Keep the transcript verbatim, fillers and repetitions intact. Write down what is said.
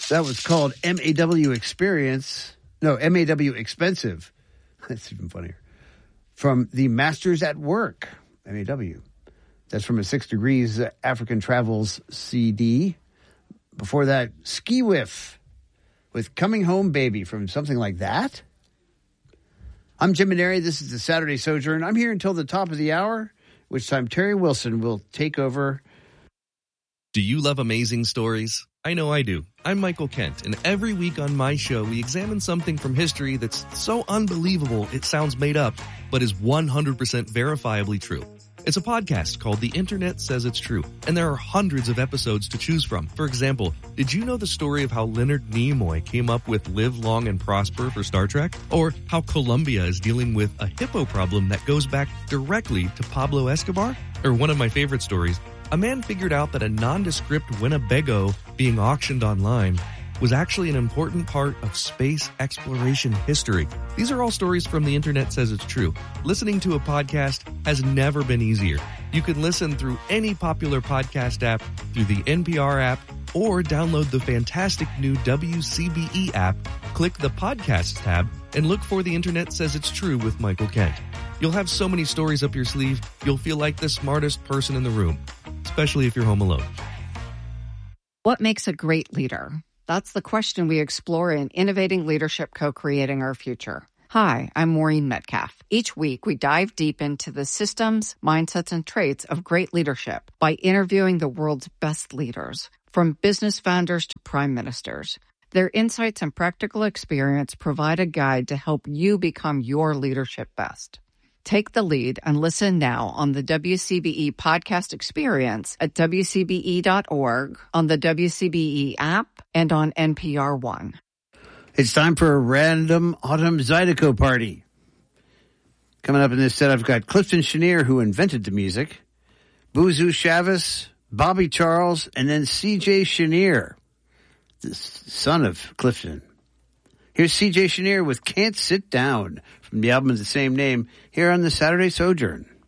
That was called M A W Experience. No, M A W Expensive. That's even funnier. From the Masters at Work, M A W. That's from a Six Degrees African Travels C D. Before that, Ski Whiff with Coming Home Baby from something like that. I'm Jim Maneri. This is the Saturday Sojourn. I'm here until the top of the hour, which time Terry Wilson will take over. Do you love amazing stories? I know I do. I'm Michael Kent, and every week on my show, we examine something from history that's so unbelievable it sounds made up, but is one hundred percent verifiably true. It's a podcast called The Internet Says It's True, and there are hundreds of episodes to choose from. For example, did you know the story of how Leonard Nimoy came up with Live Long and Prosper for Star Trek? Or how Colombia is dealing with a hippo problem that goes back directly to Pablo Escobar? Or one of my favorite stories, a man figured out that a nondescript Winnebago being auctioned online was actually an important part of space exploration history. These are all stories from The Internet Says It's True. Listening to a podcast has never been easier. You can listen through any popular podcast app, through the N P R app, or download the fantastic new W C B E app, click the Podcasts tab, and look for The Internet Says It's True with Michael Kent. You'll have so many stories up your sleeve, you'll feel like the smartest person in the room, especially if you're home alone. What makes a great leader? That's the question we explore in Innovating Leadership, Co-Creating Our Future. Hi, I'm Maureen Metcalf. Each week, we dive deep into the systems, mindsets, and traits of great leadership by interviewing the world's best leaders, from business founders to prime ministers. Their insights and practical experience provide a guide to help you become your leadership best. Take the lead and listen now on the W C B E podcast experience at W C B E dot org, on the W C B E app, and on N P R One. It's time for a random autumn Zydeco party. Coming up in this set, I've got Clifton Chenier, who invented the music, Boozoo Chavis, Bobby Charles, and then C J Chenier, the son of Clifton. Here's C J Chenier with Can't Sit Down from the album of the same name here on the Saturday Sojourn.